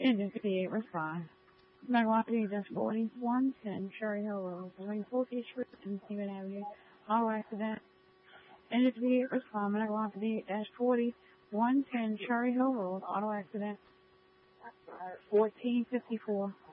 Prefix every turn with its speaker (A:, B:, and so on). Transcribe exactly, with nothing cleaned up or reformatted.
A: Indicate response. Milwaukee dash forty one ten Cherry Hill Road, between Fulton Street and Stephen Avenue. Auto accident. Indicate response. Milwaukee dash forty one ten Cherry Hill Road, auto accident. fourteen fifty-four.